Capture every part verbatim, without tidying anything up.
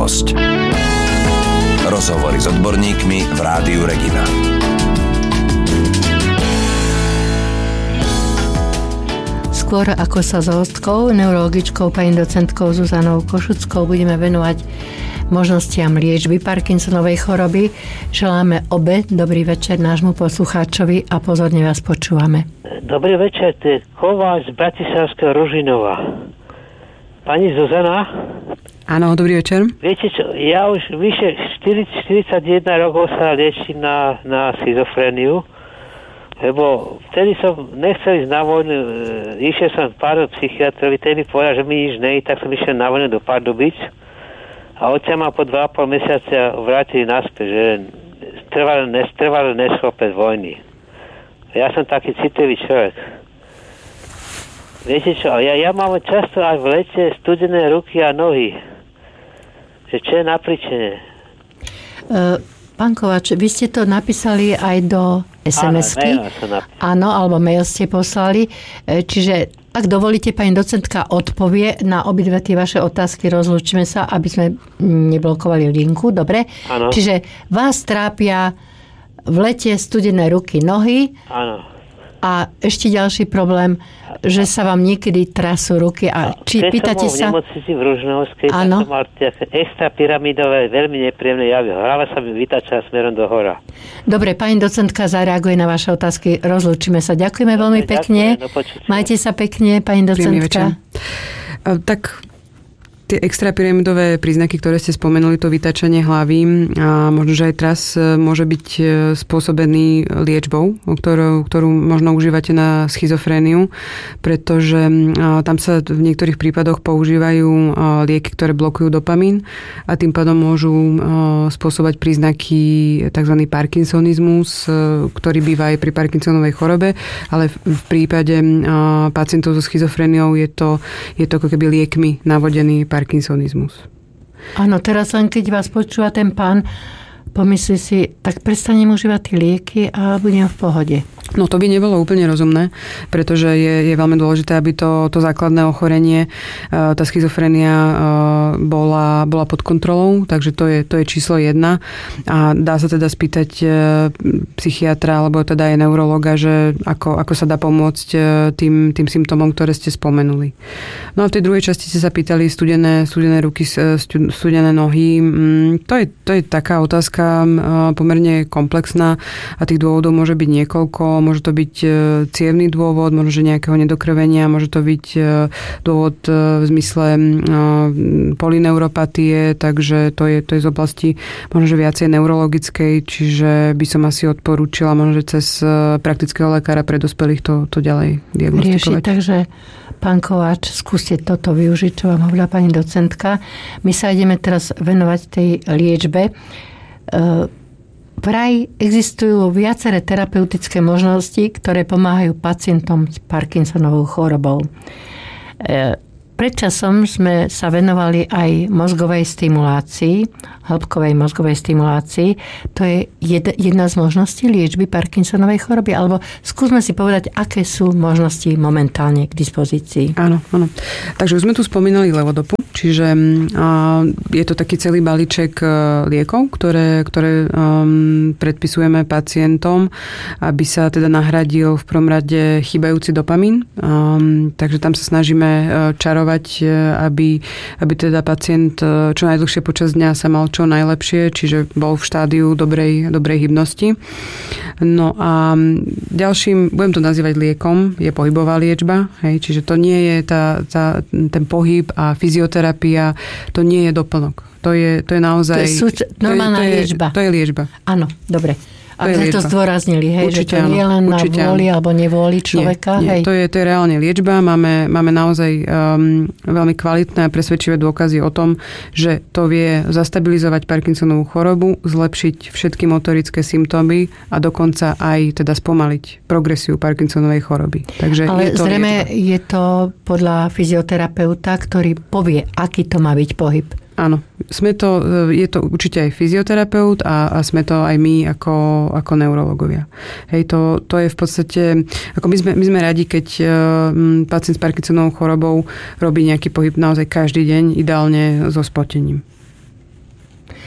starostlivosť. Rozhovory s odborníkmi v Rádiu Regina. Skôr ako sa s hostkou, neurologičkou pani docentkou Zuzanou Košuckou budeme venovať možnostiam liečby Parkinsonovej choroby, želáme obe dobrý večer nášmu poslucháčovi a pozorne vás počúvame. Dobrý večer, to je Kováč z Bratislavského Ružinova. Pani Zuzana? Áno, dobrý večer. Viete čo, ja už vyše štyridsať, štyridsaťjeden rokov sa liečím na, na schizofréniu, lebo vtedy som nechcel ísť na vojnu, išiel som pár psychiatrovi, ten mi povedal, že mi nič nej, tak som išiel na vojnu do Pardubic a odtiaľ ma po dva a pol mesiaca vrátili naspäť, že trvalé, trvalé neschopec vojny. Ja som taký citlivý človek. Viete čo, ja, ja mám často aj v lete studené ruky a nohy. Že čo je na príčine? Uh, pán Kováč, vy ste to napísali aj do es em esky. Áno, alebo mail ste poslali. Čiže, ak dovolíte, pani docentka odpovie na obidve tie vaše otázky. Rozlúčime sa, aby sme neblokovali linku. Dobre? Áno. Čiže vás trápia v lete studené ruky, nohy. Áno. A ešte ďalší problém, že sa vám niekedy trasú ruky. A či keď pýtate som bol v nemocnici v Ružnovskej, tak som mal extra pyramidové, veľmi nepríjemné javy. Hlava sa mi vytačala smerom do hora. Dobre, pani docentka zareaguje na vaše otázky. Rozlúčime sa. Ďakujeme Dobre, veľmi pekne. Ďakujem, majte sa pekne, pani docentka. Tak tie extrapyramidové príznaky, ktoré ste spomenuli, to vytačanie hlavy a možno, že aj tras môže byť spôsobený liečbou, ktorú, ktorú možno užívate na schizofréniu, pretože tam sa v niektorých prípadoch používajú lieky, ktoré blokujú dopamín a tým pádom môžu spôsobať príznaky tzv. Parkinsonizmus, ktorý býva aj pri Parkinsonovej chorobe, ale v prípade pacientov so schizofréniou je to, je to ako keby liekmi navodený parkinsonizmus. Áno, teraz len keď vás počúva ten pán, pomyslí si, tak prestanem užívať tie lieky a budem v pohode. No to by nebolo úplne rozumné, pretože je, je veľmi dôležité, aby to, to základné ochorenie, tá schizofrenia bola, bola pod kontrolou, takže to je, to je číslo jedna. A dá sa teda spýtať psychiatra, alebo teda aj neurologa, že ako, ako sa dá pomôcť tým, tým symptómom, ktoré ste spomenuli. No a v tej druhej časti ste sa pýtali studené, studené ruky, studené nohy. To je, to je taká otázka pomerne komplexná a tých dôvodov môže byť niekoľko. Môže to byť cievny dôvod, možno, že nejakého nedokrvenia, môže to byť dôvod v zmysle polyneuropatie, takže to je, to je z oblasti možno, že viacej neurologickej, čiže by som asi odporúčila možno, že cez praktického lekára pre dospelých to, to ďalej diagnostikovať. Rieši, takže pán Kováč, skúste toto využiť, čo vám hovorila pani docentka. My sa ideme teraz venovať tej liečbe. Vraj existujú viaceré terapeutické možnosti, ktoré pomáhajú pacientom s Parkinsonovou chorobou. Predčasom sme sa venovali aj mozgovej stimulácii, hĺbkovej mozgovej stimulácii. To je jedna z možností liečby Parkinsonovej choroby, alebo skúsme si povedať, aké sú možnosti momentálne k dispozícii. Áno, áno. Takže už sme tu spomínali levodopu, čiže je to taký celý balíček liekov, ktoré, ktoré predpisujeme pacientom, aby sa teda nahradil v prvom rade chýbajúci dopamín. Takže tam sa snažíme čarovať, aby, aby teda pacient čo najdlhšie počas dňa sa mal čo najlepšie, čiže bol v štádiu dobrej, dobrej hybnosti. No a ďalším, budem to nazývať liekom, je pohybová liečba, hej, čiže to nie je tá, tá, ten pohyb a fyzioterapia, to nie je doplnok. To je, to je naozaj... To je súč- normálna to je, liečba. To je liečba. Áno, dobre. Aby sme to zdôraznili, hej, určite, že to nie je len na vôli alebo nevôli človeka. Nie, nie. Hej. To, je, to je reálne liečba. Máme, máme naozaj um, veľmi kvalitné a presvedčivé dôkazy o tom, že to vie zastabilizovať Parkinsonovú chorobu, zlepšiť všetky motorické symptómy a dokonca aj teda spomaliť progresiu Parkinsonovej choroby. Takže ale je to zrejme liečba. Je to podľa fyzioterapeuta, ktorý povie, aký to má byť pohyb. Áno, sme to, je to určite aj fyzioterapeut a, a sme to aj my ako, ako neurologovia. Hej, to, to je v podstate, ako my sme, my sme radi, keď um, pacient s Parkinsonovou chorobou robí nejaký pohyb naozaj každý deň, ideálne so spotením.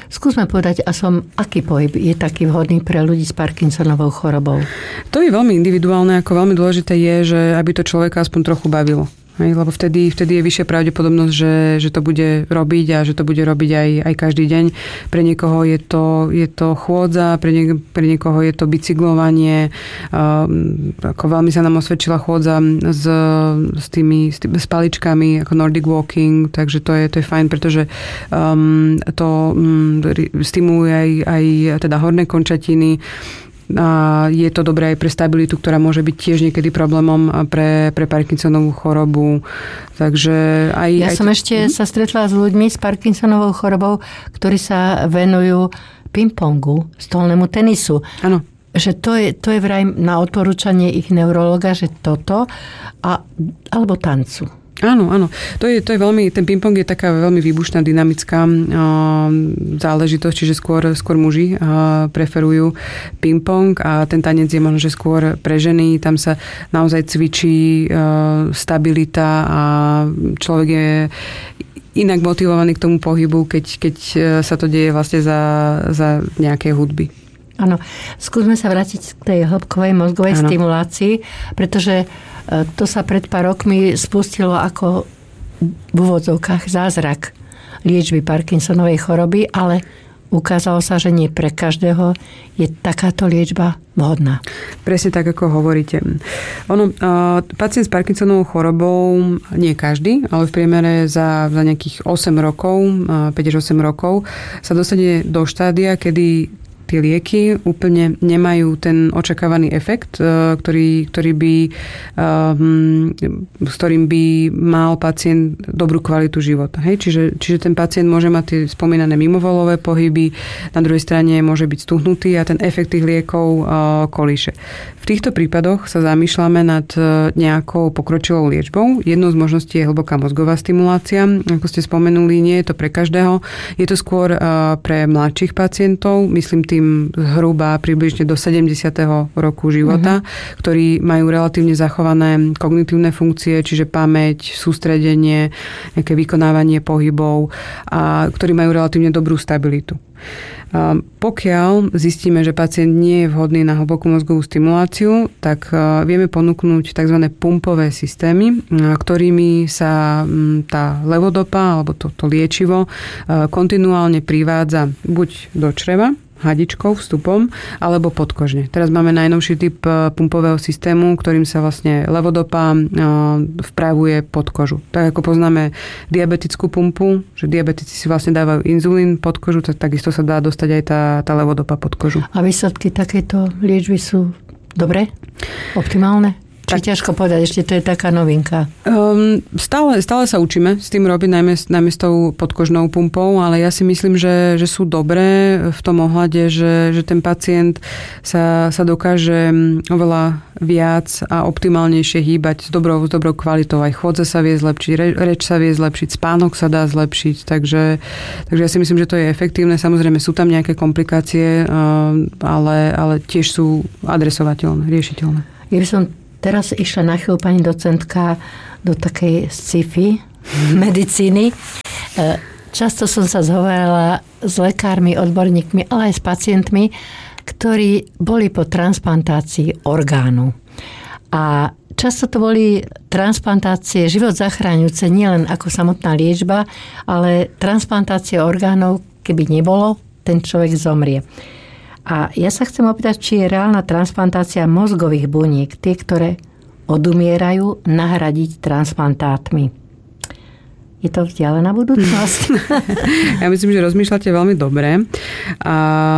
skúsme povedať, a som, aký pohyb je taký vhodný pre ľudí s Parkinsonovou chorobou? To je veľmi individuálne, ako veľmi dôležité je, že aby to človeka aspoň trochu bavilo. Hej, lebo vtedy, vtedy je vyššia pravdepodobnosť, že, že to bude robiť a že to bude robiť aj, aj každý deň. Pre niekoho je to, je to chôdza, pre, nie, pre niekoho je to bicyklovanie. Um, ako veľmi sa nám osvedčila chôdza s, s, tými, s tými s paličkami, ako Nordic walking, takže to je, to je fajn, pretože um, to um, stimuluje aj, aj teda horné končatiny. A je to dobré aj pre stabilitu, ktorá môže byť tiež niekedy problémom pre, pre Parkinsonovú chorobu. Takže aj, ja aj som to... ešte hm? sa stretla s ľuďmi s Parkinsonovou chorobou, ktorí sa venujú ping-pongu, stolnému tenisu. Áno. Že to je, to je vraj na odporúčanie ich neurologa, že toto, a, alebo tancu. Áno, áno. To je, to je veľmi, ten ping-pong je taká veľmi výbušná, dynamická uh, záležitosť, čiže skôr, skôr muži uh, preferujú ping-pong a ten tanec je možno, že skôr pre ženy. Tam sa naozaj cvičí uh, stabilita a človek je inak motivovaný k tomu pohybu, keď, keď sa to deje vlastne za, za nejaké hudby. Áno. Skúsme sa vrátiť k tej hĺbkovej mozgovej ano. stimulácii, pretože to sa pred pár rokmi spustilo ako v úvodzovkách zázrak liečby Parkinsonovej choroby, ale ukázalo sa, že nie pre každého je takáto liečba vhodná. Presne tak, ako hovoríte. Ono, pacient s Parkinsonovou chorobou, nie každý, ale v priemere za, za nejakých osem rokov, päť až osem rokov, sa dostane do štádia, kedy tie lieky úplne nemajú ten očakávaný efekt, ktorý, ktorý by, s ktorým by mal pacient dobrú kvalitu života. Hej? Čiže, čiže ten pacient môže mať tie spomínané mimovolové pohyby, na druhej strane môže byť stuhnutý a ten efekt tých liekov kolíše. V týchto prípadoch sa zamýšľame nad nejakou pokročilou liečbou. Jednou z možností je hlboká mozgová stimulácia. Ako ste spomenuli, nie je to pre každého. Je to skôr pre mladších pacientov, myslím tým zhruba približne do sedemdesiateho roku života, uh-huh. ktorí majú relatívne zachované kognitívne funkcie, čiže pamäť, sústredenie, nejaké vykonávanie pohybov a ktorí majú relatívne dobrú stabilitu. Pokiaľ zistíme, že pacient nie je vhodný na hlbokú mozgovú stimuláciu, tak vieme ponúknuť tzv. Pumpové systémy, ktorými sa tá levodopa alebo to, to liečivo kontinuálne privádza buď do čreva, hadičkou, vstupom, alebo podkožne. Teraz máme najnovší typ pumpového systému, ktorým sa vlastne levodopa vpravuje pod kožu. Tak ako poznáme diabetickú pumpu, že diabetici si vlastne dávajú inzulín pod kožu, tak takisto sa dá dostať aj tá, tá levodopa pod kožu. A výsledky takéto liečby sú dobré? Optimálne? Či tak, ťažko povedať, ešte to je taká novinka. Um, stále, stále sa učíme s tým robiť, najmä, najmä s tou podkožnou pumpou, ale ja si myslím, že, že sú dobré v tom ohľade, že, že ten pacient sa, sa dokáže oveľa viac a optimálnejšie hýbať s dobrou, s dobrou kvalitou. Aj chôdza sa vie zlepšiť, re, reč sa vie zlepšiť, spánok sa dá zlepšiť, takže, takže ja si myslím, že to je efektívne. Samozrejme sú tam nejaké komplikácie, ale, ale tiež sú adresovateľné, riešiteľné. Ja by som teraz išla na chvíľu, pani docentka, do takej sci-fi medicíny. Často som sa zhovorila s lekármi, odborníkmi, ale aj s pacientmi, ktorí boli po transplantácii orgánu. A často to boli transplantácie život zachráňujúce, nielen ako samotná liečba, ale transplantácie orgánov, keby nebolo, ten človek zomrie. A ja sa chcem opýtať, či je reálna transplantácia mozgových buniek, tie, ktoré odumierajú, nahradiť transplantátmi. Je to vzdialená budúcnosť? Ja myslím, že rozmýšľate veľmi dobre. A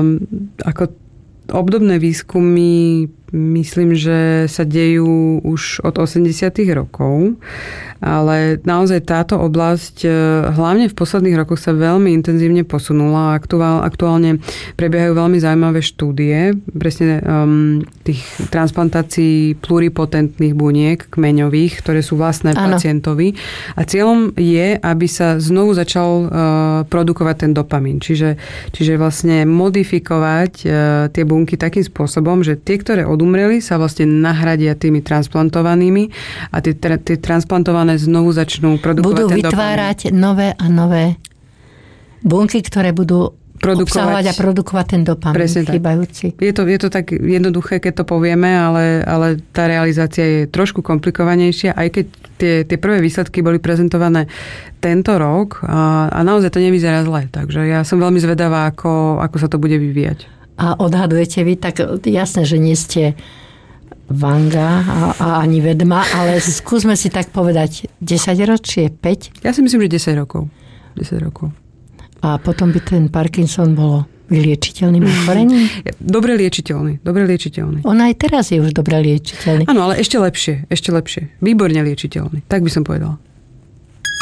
ako obdobné výskumy myslím, že sa dejú už od osemdesiatych rokov, ale naozaj táto oblasť hlavne v posledných rokoch sa veľmi intenzívne posunula a aktuálne prebiehajú veľmi zaujímavé štúdie presne um, tých transplantácií pluripotentných buniek kmeňových, ktoré sú vlastné ano. Pacientovi. A cieľom je, aby sa znovu začal uh, produkovať ten dopamín. Čiže, čiže vlastne modifikovať uh, tie bunky takým spôsobom, že tie, ktoré odumreli, sa vlastne nahradia tými transplantovanými a tie, tie transplantované znovu začnú produkovať budú ten vytvárať dopamín. Nové a nové bunky, ktoré budú obsahovať a produkovať ten dopamín chýbajúci. Je to, je to tak jednoduché, keď to povieme, ale, ale tá realizácia je trošku komplikovanejšia, aj keď tie, tie prvé výsledky boli prezentované tento rok a, a naozaj to nevyzerá zle. Takže ja som veľmi zvedavá, ako, ako sa to bude vyvíjať. A odhadujete vy, tak jasné, že nie ste Vanga a, a ani vedma, ale skúsme si tak povedať desaťročie, päť? Ja si myslím, že desať rokov. desať rokov. A potom by ten Parkinson bolo vyliečiteľným ochorením? Dobre liečiteľný. Dobre liečiteľný. On aj teraz je už dobre liečiteľný. Áno, ale ešte lepšie. Ešte lepšie. Výborne liečiteľný. Tak by som povedala.